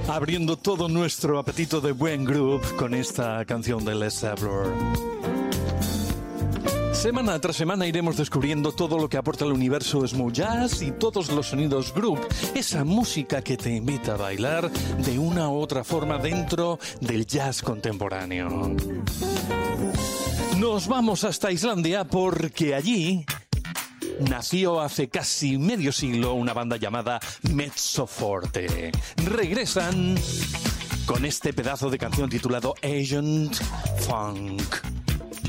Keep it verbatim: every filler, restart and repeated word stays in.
Abriendo todo nuestro apetito de buen groove con esta canción de Les Sablor. Semana tras semana iremos descubriendo todo lo que aporta el universo smooth jazz y todos los sonidos groove, esa música que te invita a bailar de una u otra forma dentro del jazz contemporáneo. Nos vamos hasta Islandia porque allí nació hace casi medio siglo una banda llamada Mezzoforte. Regresan con este pedazo de canción titulado Agent Funk.